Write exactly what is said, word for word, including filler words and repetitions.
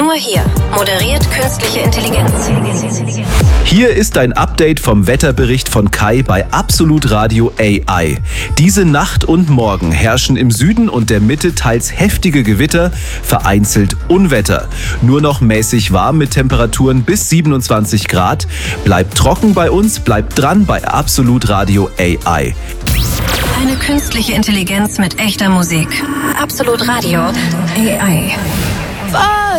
Nur hier moderiert künstliche Intelligenz. Hier ist ein Update vom Wetterbericht von Kai bei Absolut Radio A I. Diese Nacht und Morgen herrschen im Süden und der Mitte teils heftige Gewitter, vereinzelt Unwetter. Nur noch mäßig warm mit Temperaturen bis siebenundzwanzig Grad. Bleibt trocken bei uns, bleibt dran bei Absolut Radio A I. Eine künstliche Intelligenz mit echter Musik. Absolut Radio A I.